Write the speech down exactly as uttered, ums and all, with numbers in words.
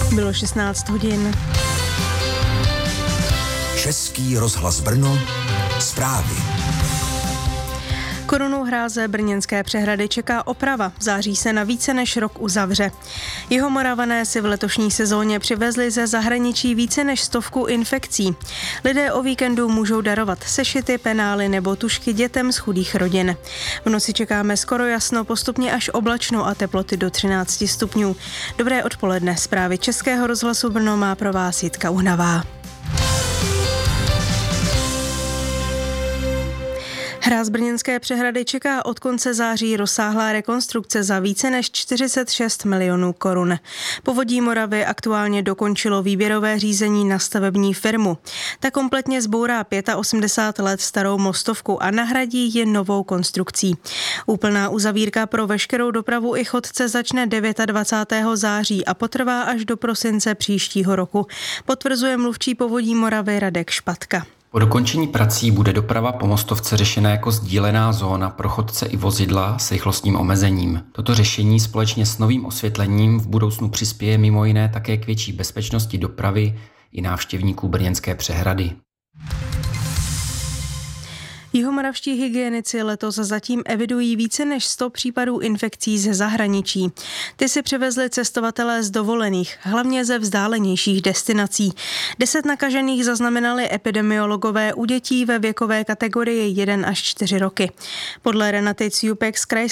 Bylo šestnáct hodin. Český rozhlas Brno, zprávy. Korunou hráze brněnské přehrady čeká oprava. V září se na více než rok uzavře. Jihomoravané si v letošní sezóně přivezli ze zahraničí více než stovku infekcí. Lidé o víkendu můžou darovat sešity, penály nebo tužky dětem z chudých rodin. V noci čekáme skoro jasno, postupně až oblačno a teploty do třináct stupňů. Dobré odpoledne. Zprávy Českého rozhlasu Brno má pro vás Jitka Uhnavá. Hráz brněnské přehrady čeká od konce září rozsáhlá rekonstrukce za více než čtyřicet šest milionů korun. Povodí Moravy aktuálně dokončilo výběrové řízení na stavební firmu. Ta kompletně zbourá osmdesát pět let starou mostovku a nahradí ji novou konstrukcí. Úplná uzavírka pro veškerou dopravu i chodce začne dvacátého devátého září a potrvá až do prosince příštího roku, potvrzuje mluvčí Povodí Moravy Radek Špatka. Po dokončení prací bude doprava po mostovce řešena jako sdílená zóna pro chodce i vozidla s rychlostním omezením. Toto řešení společně s novým osvětlením v budoucnu přispěje mimo jiné také k větší bezpečnosti dopravy i návštěvníků brněnské přehrady. Jihomoravští hygienici letos zatím evidují více než sto případů infekcí ze zahraničí. Ty si přivezli cestovatelé z dovolených, hlavně ze vzdálenějších destinací. Deset nakažených zaznamenali epidemiologové u dětí ve věkové kategorii jedna až čtyři roky. Podle Renaty Cjupek z krajské